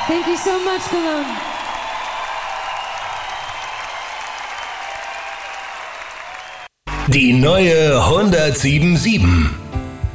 Thank you so much, Cologne. Die neue 107.7.